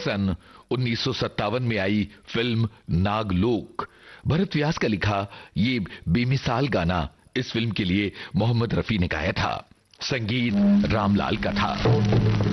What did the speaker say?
सन 1957 में आई फिल्म नागलोक। भरत व्यास का लिखा ये बेमिसाल गाना इस फिल्म के लिए मोहम्मद रफी ने गाया था। संगीत रामलाल का था।